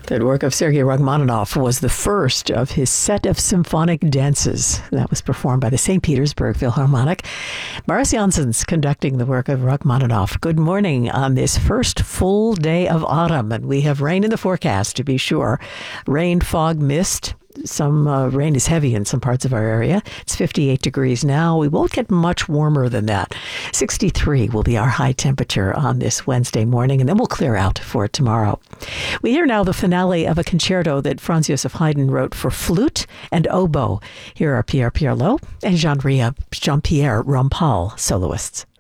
That work of Sergei Rachmaninoff was the first of his set of symphonic dances that was performed by the St. Petersburg Philharmonic. Boris Janssens conducting the work of Rachmaninoff. Good morning on this first full day of autumn, and we have rain in the forecast, to be sure. Rain, fog, mist. Some rain is heavy in some parts of our area. It's 58 degrees now. We won't get much warmer than that. 63 will be our high temperature on this Wednesday morning, and then we'll clear out for tomorrow. We hear now the finale of a concerto that Franz Joseph Haydn wrote for flute and oboe. Here are Pierre Pierlot and Jean-Pierre Rampal, soloists.